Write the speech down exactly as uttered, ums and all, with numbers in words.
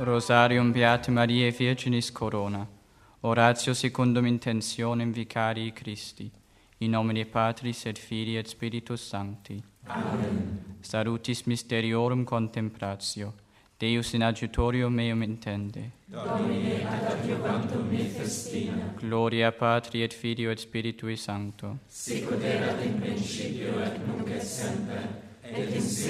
Rosarium Beate Mariae Virginis Corona. Oratio secundum intentionem Vicarii Christi. In nomine Patris et Filii et Spiritus Sancti. Amen. Salutis Mysteriorum Contemplatio. Deus in adjutorium meum intende. Domine ad adjuvantum me festina. Gloria Patri et Filio et Spiritui Sancto. Sic ut erat in principio et nunc et semper et in